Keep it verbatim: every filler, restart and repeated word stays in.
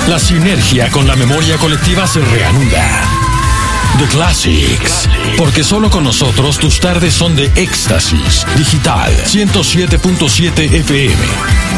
La sinergia con la memoria colectiva se reanuda. The Classics, porque solo con nosotros tus tardes son de éxtasis. Digital ciento siete punto siete F M.